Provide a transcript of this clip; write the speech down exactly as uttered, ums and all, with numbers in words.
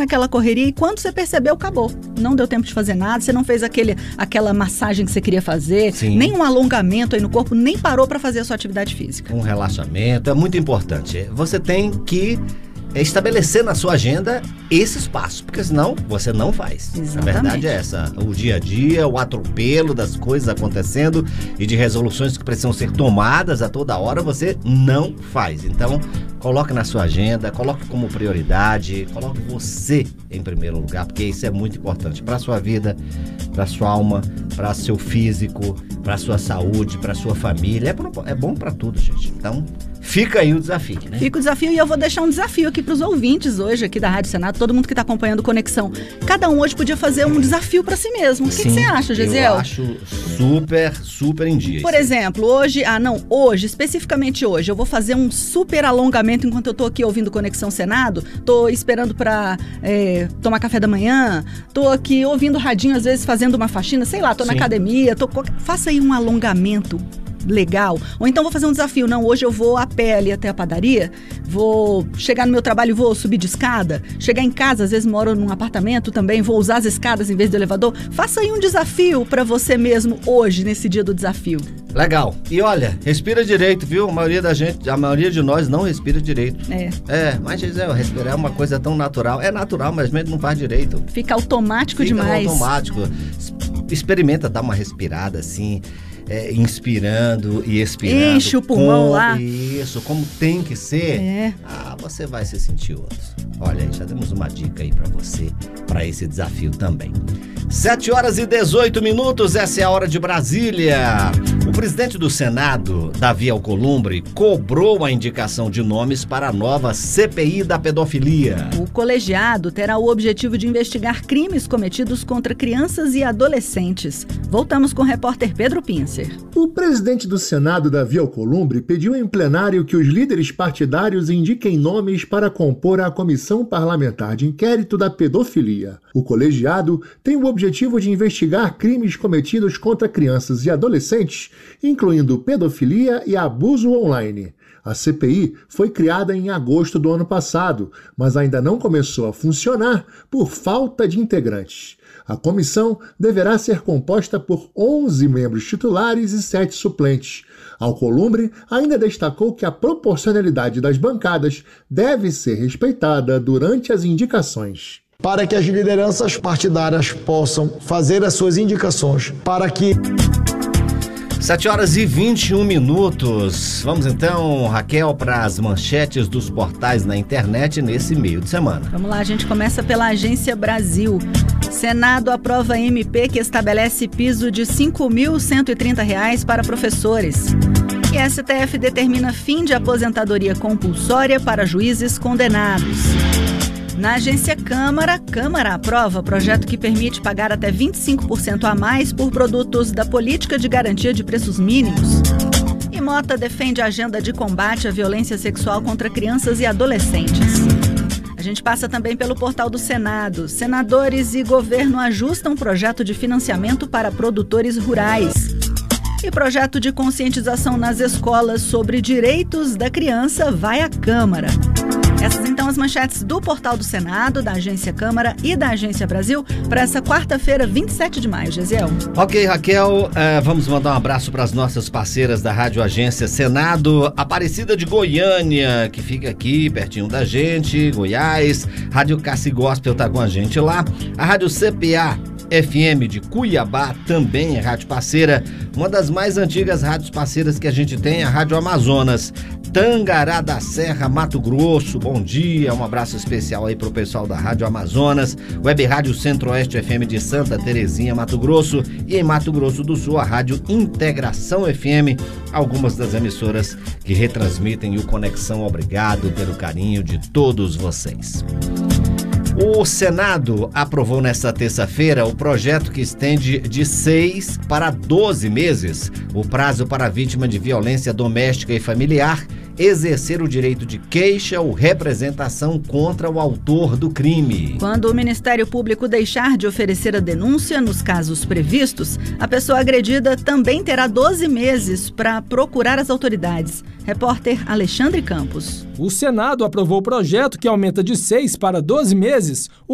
naquela correria e quando você percebeu, acabou. Não deu tempo de fazer nada, você não fez aquele, aquela massagem que você queria fazer, Sim. nem um alongamento aí no corpo, nem parou para fazer a sua atividade física. Um relaxamento é muito importante. Você tem que estabelecer na sua agenda esse espaço, porque senão você não faz. Exatamente. A verdade é essa. O dia a dia, o atropelo das coisas acontecendo e de resoluções que precisam ser tomadas a toda hora, você não faz. Então, coloque na sua agenda, coloque como prioridade, coloque você em primeiro lugar, porque isso é muito importante para a sua vida, para a sua alma, para seu físico, para a sua saúde, para a sua família. É, pro, é bom para tudo, gente. Então, fica aí o desafio, né? Fica o desafio e eu vou deixar um desafio aqui para os ouvintes hoje aqui da Rádio Senado, todo mundo que está acompanhando Conexão. Cada um hoje podia fazer um desafio para si mesmo. O que, que você acha, Gesiel? Eu acho super, super em dia. Por exemplo, hoje, ah não, hoje, especificamente hoje, eu vou fazer um super alongamento enquanto eu tô aqui ouvindo Conexão Senado, tô esperando para é, tomar café da manhã, tô aqui ouvindo radinho, às vezes fazendo uma faxina, sei lá, tô Sim. na academia, tô, faça aí um alongamento legal. Ou então vou fazer um desafio. Não, hoje eu vou a pé ali até a padaria, vou chegar no meu trabalho e vou subir de escada, chegar em casa, às vezes moro num apartamento também, vou usar as escadas em vez do elevador. Faça aí um desafio para você mesmo hoje, nesse dia do desafio. Legal. E olha, respira direito, viu? A maioria da gente, a maioria de nós não respira direito. É. É, mas Gisele, respirar é uma coisa tão natural. É natural, mas a gente não faz direito. Fica automático Fica demais. automático. Experimenta dar uma respirada assim, é, inspirando e expirando. Enche o pulmão com, lá. Isso, como tem que ser. É. Ah, você vai se sentir outro. Olha aí, já temos uma dica aí pra você, pra esse desafio também. sete horas e dezoito minutos, essa é a hora de Brasília. O presidente do Senado, Davi Alcolumbre, cobrou a indicação de nomes para a nova C P I da pedofilia. O colegiado terá o objetivo de investigar crimes cometidos contra crianças e adolescentes. Voltamos com o repórter Pedro Pincer. O presidente do Senado, Davi Alcolumbre, pediu em plenário que os líderes partidários indiquem nomes para compor a Comissão Parlamentar de Inquérito da Pedofilia. O colegiado tem o objetivo de investigar crimes cometidos contra crianças e adolescentes, incluindo pedofilia e abuso online. A C P I foi criada em agosto do ano passado, mas ainda não começou a funcionar por falta de integrantes. A comissão deverá ser composta por onze membros titulares e sete suplentes. Alcolumbre ainda destacou que a proporcionalidade das bancadas deve ser respeitada durante as indicações. Para que as lideranças partidárias possam fazer as suas indicações, para que... sete horas e vinte e um minutos. Vamos então, Raquel, para as manchetes dos portais na internet nesse meio de semana. Vamos lá, a gente começa pela Agência Brasil. Senado aprova M P que estabelece piso de cinco mil cento e trinta reais para professores. E S T F determina fim de aposentadoria compulsória para juízes condenados. Na agência Câmara, Câmara aprova projeto que permite pagar até vinte e cinco por cento a mais por produtos da Política de Garantia de Preços Mínimos. E Mota defende a agenda de combate à violência sexual contra crianças e adolescentes. A gente passa também pelo portal do Senado. Senadores e governo ajustam projeto de financiamento para produtores rurais. E projeto de conscientização nas escolas sobre direitos da criança vai à Câmara. Essas então as manchetes do portal do Senado, da Agência Câmara e da Agência Brasil para essa quarta-feira, vinte e sete de maio, Gesiel. Ok, Raquel, uh, vamos mandar um abraço para as nossas parceiras da Rádio Agência Senado, Aparecida de Goiânia, que fica aqui pertinho da gente, Goiás, Rádio Cassi Gospel tá com a gente lá, a Rádio C P A F M de Cuiabá também é rádio parceira, uma das mais antigas rádios parceiras que a gente tem, a Rádio Amazonas, Tangará da Serra, Mato Grosso, bom dia, um abraço especial aí pro pessoal da Rádio Amazonas, Web Rádio Centro-Oeste F M de Santa Terezinha, Mato Grosso, e em Mato Grosso do Sul a Rádio Integração F M, algumas das emissoras que retransmitem o Conexão. Obrigado pelo carinho de todos vocês. O Senado aprovou nesta terça-feira o projeto que estende de seis para doze meses o prazo para a vítima de violência doméstica e familiar exercer o direito de queixa ou representação contra o autor do crime. Quando o Ministério Público deixar de oferecer a denúncia nos casos previstos, a pessoa agredida também terá doze meses para procurar as autoridades. Repórter Alexandre Campos. O Senado aprovou o projeto que aumenta de seis para doze meses